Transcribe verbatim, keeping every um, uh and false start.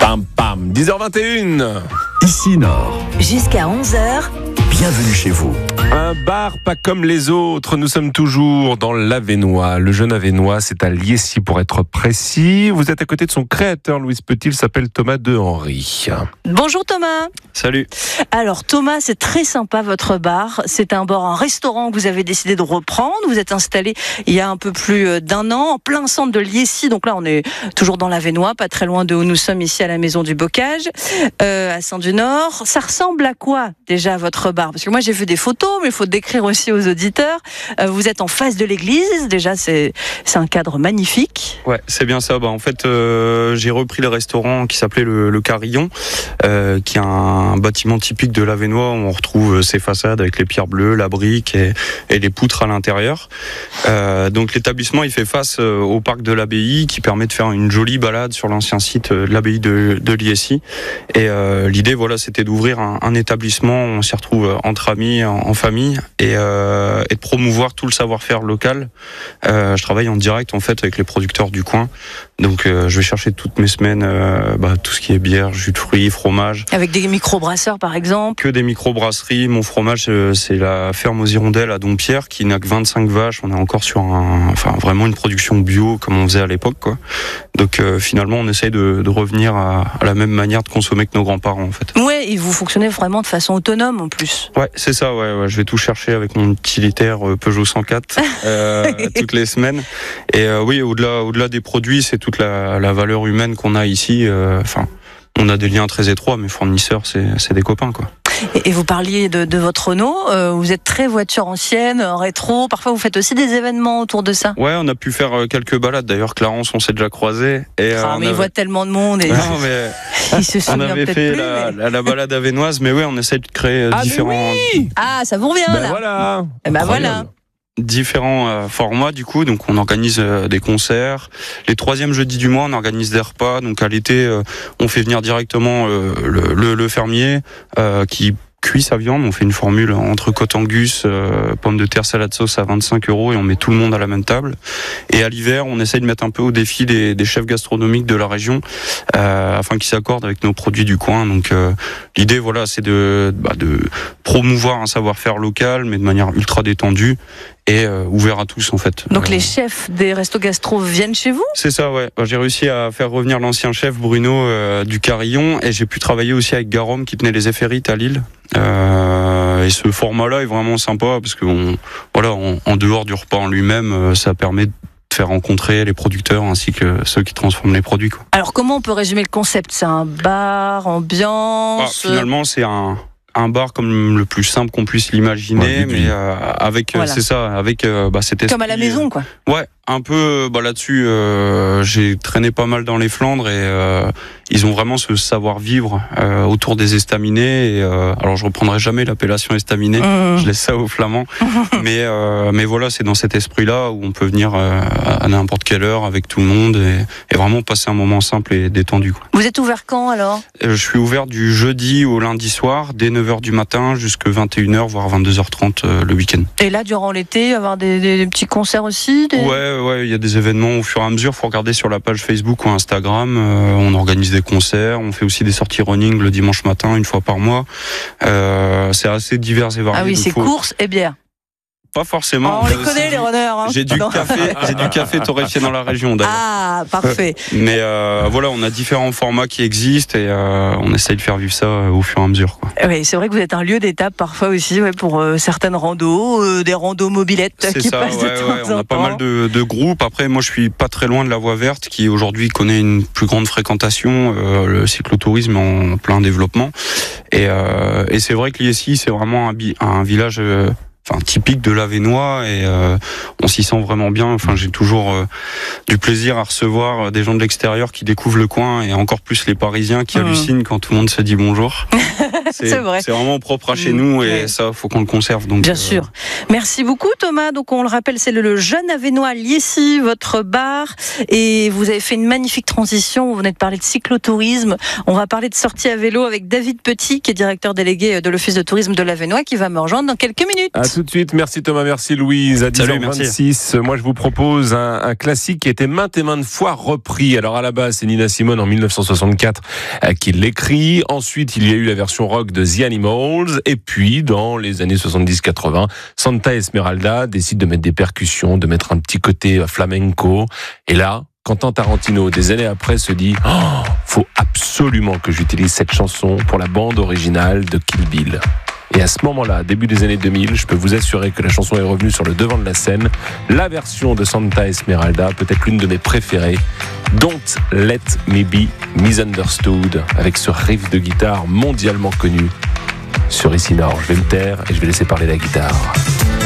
Pam pam, dix heures vingt et une. Ici Nord. Jusqu'à onze heures. Bienvenue chez vous. Un bar pas comme les autres. Nous sommes toujours dans l'Avesnois. Le jeune Avesnois, c'est à Liessy pour être précis. Vous êtes à côté de son créateur, Louis Petit. Il s'appelle Thomas de Henry. Bonjour Thomas. Salut. Alors Thomas, c'est très sympa votre bar. C'est un bar, un restaurant que vous avez décidé de reprendre. Vous êtes installé il y a un peu plus d'un an, en plein centre de Liessy. Donc là, on est toujours dans l'Avesnois, pas très loin de où nous sommes ici à la Maison du Bocage, euh, à Saint-du-Nord. Ça ressemble à quoi déjà votre bar? Parce que moi j'ai vu des photos, mais il faut décrire aussi aux auditeurs. Euh, vous êtes en face de l'église. Déjà, c'est c'est un cadre magnifique. Ouais, c'est bien ça. Bah en fait, euh, j'ai repris le restaurant qui s'appelait le, le Carillon, euh, qui est un bâtiment typique de l'Avesnois où on retrouve ses façades avec les pierres bleues, la brique et, et les poutres à l'intérieur. Euh, donc l'établissement il fait face au parc de l'abbaye qui permet de faire une jolie balade sur l'ancien site de l'abbaye de, de Liessy. Et euh, l'idée voilà c'était d'ouvrir un, un établissement où on s'y retrouve entre amis, en, en famille et, euh, et de promouvoir tout le savoir-faire local. Euh, je travaille en direct en fait avec les producteurs du coin. Donc euh, je vais chercher toutes mes semaines euh, bah, tout ce qui est bière, jus de fruits, fromage. Avec des micro-brasseurs par exemple. Que des micro-brasseries. Mon fromage euh, c'est la ferme aux Hirondelles à Dompierre qui n'a que vingt-cinq vaches. On est encore sur un, enfin vraiment une production bio comme on faisait à l'époque quoi. Donc euh, finalement on essaye de, de revenir à, à la même manière de consommer que nos grands-parents en fait. Ouais, et vous fonctionnez vraiment de façon autonome en plus. Ouais, c'est ça. Ouais, ouais, je vais tout chercher avec mon utilitaire Peugeot cent quatre euh, toutes les semaines. Et euh, oui, au-delà, au-delà des produits, c'est toute la, la valeur humaine qu'on a ici. Enfin, euh, on a des liens très étroits. Mes fournisseurs, c'est, c'est des copains, quoi. Et vous parliez de, de votre Renault, euh, vous êtes très voiture ancienne, rétro, parfois vous faites aussi des événements autour de ça. Ouais, on a pu faire quelques balades, d'ailleurs Clarence on s'est déjà croisé. Et, ah, euh, mais il avait... voit tellement de monde et non, mais... il se souvient on avait peut-être fait plus, la, mais... la, la balade avesnoise, mais oui, on essaie de créer ah, différents... Oui ah, ça vous revient ben là voilà. Et ben voilà différents euh, formats du coup, donc on organise euh, des concerts. Les troisièmes jeudis du mois, on organise des repas. Donc à l'été, euh, on fait venir directement euh, le, le, le fermier euh, qui cuit sa viande. On fait une formule entre côte angus, euh, pommes de terre, salade sauce à vingt-cinq euros et on met tout le monde à la même table. Et à l'hiver, on essaye de mettre un peu au défi des, des chefs gastronomiques de la région euh, afin qu'ils s'accordent avec nos produits du coin. Donc euh, l'idée, voilà, c'est de, bah, de promouvoir un savoir-faire local, mais de manière ultra détendue et euh, ouvert à tous en fait. Donc euh, les chefs des restos gastro viennent chez vous? C'est ça, ouais. J'ai réussi à faire revenir l'ancien chef Bruno euh, du Carillon et j'ai pu travailler aussi avec Garom qui tenait les Éphérites à Lille. Euh, et ce format-là est vraiment sympa parce que on, voilà, en, en dehors du repas en lui-même, ça permet de faire rencontrer les producteurs ainsi que ceux qui transforment les produits, quoi. Alors comment on peut résumer le concept? C'est un bar, ambiance ah, Finalement, c'est un un bar comme le plus simple qu'on puisse l'imaginer, ouais, mais euh, avec voilà. c'est ça, avec euh, bah, cet esprit. Comme à la maison, quoi. Ouais, un peu. Bah, là-dessus, euh, j'ai traîné pas mal dans les Flandres et euh, ils ont vraiment ce savoir-vivre euh, autour des estaminets. Et, euh, alors, je reprendrai jamais l'appellation estaminet. Mmh. Je laisse ça aux Flamands. mais euh, mais voilà, c'est dans cet esprit-là où on peut venir euh, à n'importe quelle heure avec tout le monde et, et vraiment passer un moment simple et détendu, quoi. Vous êtes ouvert quand alors? Je suis ouvert du jeudi au lundi soir, dès neuf heures du matin jusqu'à vingt et une heures, voire vingt-deux heures trente euh, le week-end. Et là, durant l'été, avoir des, des, des petits concerts aussi des... Ouais, ouais, il y a des événements au fur et à mesure. Faut regarder sur la page Facebook ou Instagram. Euh, on organise des concerts. On fait aussi des sorties running le dimanche matin, une fois par mois. Euh, c'est assez divers et varié. Ah oui, c'est faut... course et bière. Pas forcément. Oh, on les connaît, les runners. Hein. J'ai du café, j'ai du café torréfié dans la région d'ailleurs. Ah, parfait. Euh, mais euh, voilà, on a différents formats qui existent et euh, on essaye de faire vivre ça euh, au fur et à mesure, quoi. Oui, c'est vrai que vous êtes un lieu d'étape parfois aussi, ouais, pour euh, certaines randos, euh, des randos mobilettes c'est qui ça, passent ouais, de temps ouais, en on a pas temps. mal de, de groupes. Après, moi, je suis pas très loin de la Voie Verte, qui aujourd'hui connaît une plus grande fréquentation, euh, le cyclotourisme en plein développement. Et, euh, et c'est vrai que Liessy, c'est vraiment un, un village. Euh, Enfin, typique de l'Avesnois et euh, on s'y sent vraiment bien. Enfin, j'ai toujours euh, du plaisir à recevoir des gens de l'extérieur qui découvrent le coin et encore plus les Parisiens qui mmh. hallucinent quand tout le monde se dit bonjour. C'est, c'est vrai. C'est vraiment propre à chez nous et ouais. ça, faut qu'on le conserve. Donc, bien euh... sûr. Merci beaucoup, Thomas. Donc, on le rappelle, c'est le, le jeune Avesnois Liessy, votre bar. Et vous avez fait une magnifique transition. Vous venez de parler de cyclotourisme. On va parler de sortie à vélo avec David Petit, qui est directeur délégué de l'Office de tourisme de l'Avesnois, qui va me rejoindre dans quelques minutes. À tout de suite. Merci Thomas, merci Louise. À dix heures vingt-six, moi je vous propose un, un classique qui a été maintes et maintes fois repris. Alors à la base, c'est Nina Simone en mille neuf cent soixante-quatre euh, qui l'écrit. Ensuite, il y a eu la version rock de The Animals. Et puis, dans les années soixante-dix quatre-vingts, Santa Esmeralda décide de mettre des percussions, de mettre un petit côté flamenco. Et là, Quentin Tarantino, des années après, se dit « Oh, faut absolument que j'utilise cette chanson pour la bande originale de Kill Bill ». Et à ce moment-là, début des années deux mille, je peux vous assurer que la chanson est revenue sur le devant de la scène. La version de Santa Esmeralda, peut-être l'une de mes préférées, Don't Let Me Be Misunderstood, avec ce riff de guitare mondialement connu sur Ici Nord. Je vais me taire et je vais laisser parler la guitare.